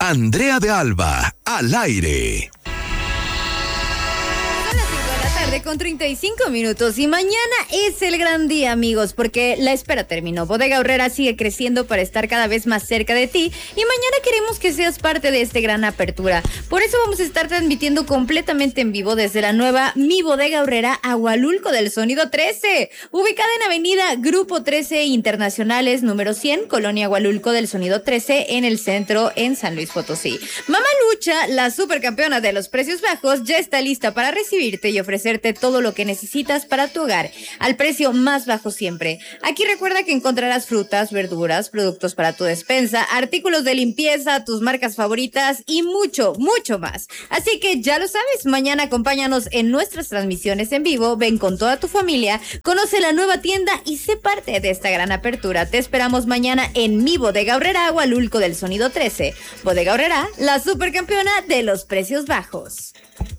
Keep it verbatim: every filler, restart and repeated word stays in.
Andrea de Alba, al aire. Con treinta y cinco minutos y mañana es el gran día, amigos, porque la espera terminó. Bodega Aurrera sigue creciendo para estar cada vez más cerca de ti y mañana queremos que seas parte de esta gran apertura. Por eso vamos a estar transmitiendo completamente en vivo desde la nueva Mi Bodega Aurrera Agualulco del Sonido trece, ubicada en Avenida Grupo trece Internacionales número cien, Colonia Agualulco del Sonido trece, en el centro, en San Luis Potosí. Mamalucha, la supercampeona de los precios bajos, ya está lista para recibirte y ofrecerte todo lo que necesitas para tu hogar, al precio más bajo siempre. Aquí recuerda que encontrarás frutas, verduras, productos para tu despensa, artículos de limpieza, tus marcas favoritas y mucho, mucho más. Así que ya lo sabes, mañana acompáñanos en nuestras transmisiones en vivo, ven con toda tu familia, conoce la nueva tienda y sé parte de esta gran apertura. Te esperamos mañana en Mi Bodega Aurrera Agualulco del Sonido trece. Bodega Aurrera, la supercampeona de los precios bajos.